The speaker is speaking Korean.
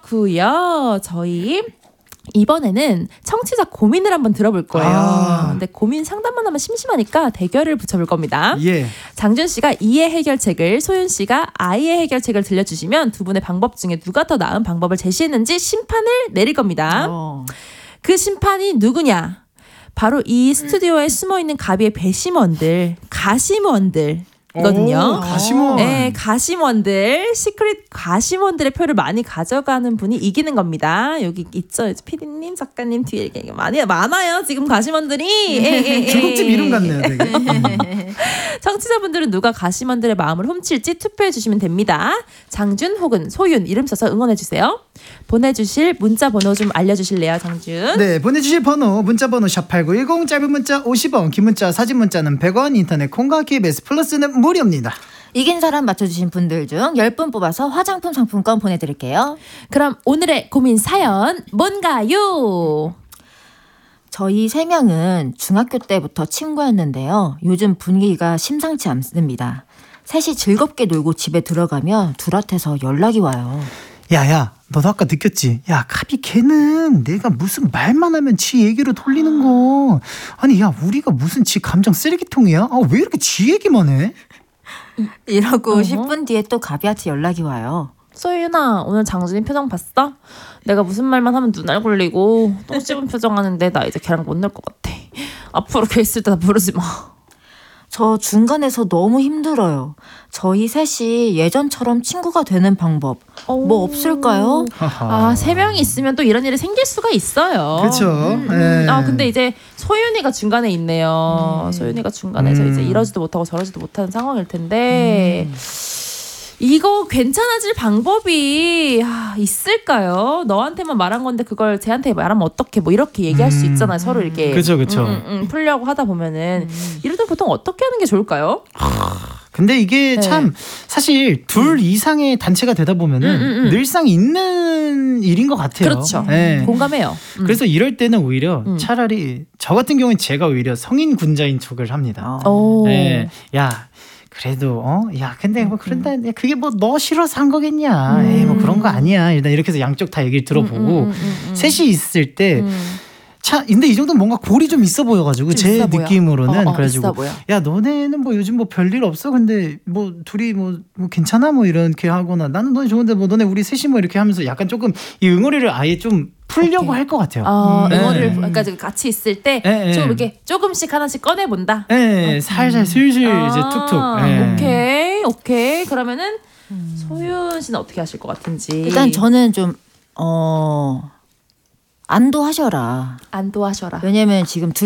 그렇고요. 저희 이번에는 청취자 고민을 한번 들어볼 거예요. 근데 고민 상담만 하면 심심하니까 대결을 붙여볼 겁니다. 예. 장준 씨가 E의 해결책을, 소윤 씨가 I의 해결책을 들려주시면 두 분의 방법 중에 누가 더 나은 방법을 제시했는지 심판을 내릴 겁니다. 그 심판이 누구냐? 바로 이 스튜디오에 숨어있는 가비의 배심원들, 가심원들 거든요. 가심원. 네, 가심원들, 시크릿 가심원들의 표를 많이 가져가는 분이 이기는 겁니다. 여기 있죠, PD님, 작가님 뒤에 이렇게 많아요. 지금 가심원들이. 중국집 이름 같네요, 되게. 청취자분들은 누가 가심원들의 마음을 훔칠지 투표해 주시면 됩니다. 장준 혹은 소윤 이름 써서 응원해 주세요. 보내주실 문자 번호 좀 알려주실래요, 장준? 네, 보내주실 번호 문자번호 샵8910, 짧은 문자 50원, 긴 문자 사진 문자는 100원, 인터넷 콩과 KBS 플러스는 무료입니다. 이긴 사람 맞춰주신 분들 중 10분 뽑아서 화장품 상품권 보내드릴게요. 그럼 오늘의 고민 사연 뭔가요? 저희 3명은 중학교 때부터 친구였는데요. 요즘 분위기가 심상치 않습니다. 셋이 즐겁게 놀고 집에 들어가면 둘한테서 연락이 와요. 야야, 너도 아까 느꼈지? 야, 카비 걔는 내가 무슨 말만 하면 지 얘기로 돌리는 거. 아니 야, 우리가 무슨 지 감정 쓰레기통이야? 아, 왜 이렇게 지 얘기만 해? 이러고 10분 뒤에 또 가비한테 연락이 와요. 소윤아, 오늘 장준이 표정 봤어? 내가 무슨 말만 하면 눈알 굴리고 똥 씹은 표정 하는데 나 이제 걔랑 못 놀 것 같아. 앞으로 걔 있을 때 나 부르지 마. 저 중간에서 너무 힘들어요. 저희 셋이 예전처럼 친구가 되는 방법 뭐 없을까요? 아, 3명이 있으면 또 이런 일이 생길 수가 있어요. 그렇죠. 아, 근데 이제 소윤이가 중간에 있네요. 소윤이가 중간에서 이제 이러지도 못하고 저러지도 못하는 상황일 텐데 이거 괜찮아질 방법이 있을까요? 너한테만 말한 건데 그걸 쟤한테 말하면 어떡해? 뭐 이렇게 얘기할 수 있잖아요. 서로 이렇게 그쵸. 풀려고 하다 보면은 이럴 때 보통 어떻게 하는 게 좋을까요? 근데 이게 참 사실 둘 이상의 단체가 되다 보면은 늘상 있는 일인 것 같아요. 그렇죠. 네. 공감해요. 그래서 이럴 때는 오히려 차라리 저 같은 경우는 제가 오히려 성인 군자인 척을 합니다. 네. 야, 그래도 야, 근데 뭐 그런다, 그게 뭐 너 싫어서 한 거겠냐? 에이, 뭐 그런 거 아니야. 일단 이렇게 해서 양쪽 다 얘기를 들어보고 셋이 있을 때. 근데 이 정도는 뭔가 골이 좀 있어 보여가지고 제 느낌으로는 그래가지고 야, 너네는 뭐 요즘 뭐 별일 없어? 근데 뭐 둘이 뭐 괜찮아? 뭐 이렇게 하거나 나는 너네 좋은데 뭐 너네 우리 셋이 뭐 이렇게 하면서 약간 조금 이 응어리를 아예 좀 풀려고 할 것 같아요. 응어리를 그러니까 같이 있을 때 좀 이렇게 조금씩 하나씩 꺼내 본다. 네, 살살 슬슬 이제 툭툭. 오케이. 그러면은 소윤 씨는 어떻게 하실 것 같은지. 일단 저는 좀 안도하셔라. 안도하셔라. 왜냐면 지금